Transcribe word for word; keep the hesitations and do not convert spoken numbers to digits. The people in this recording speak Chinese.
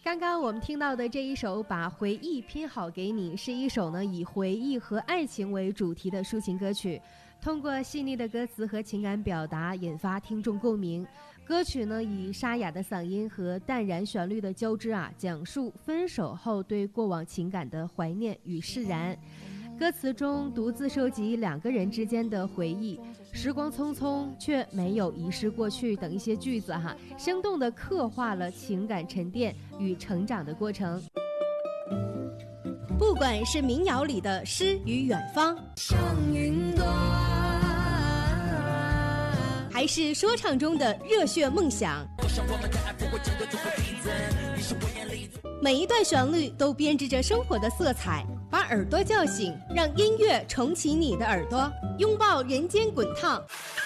刚刚我们听到的这一首《把回忆拼好给你》是一首呢以回忆和爱情为主题的抒情歌曲，通过细腻的歌词和情感表达引发听众共鸣。歌曲呢以沙哑的嗓音和淡然旋律的交织啊，讲述分手后对过往情感的怀念与释然。歌词中独自收集两个人之间的回忆，时光匆匆却没有遗失过去等一些句子哈，生动地刻画了情感沉淀与成长的过程。不管是民谣里的诗与远方，像云端，还是说唱中的热血梦想，每一段旋律都编织着生活的色彩，把耳朵叫醒，让音乐重启你的耳朵，拥抱人间滚烫。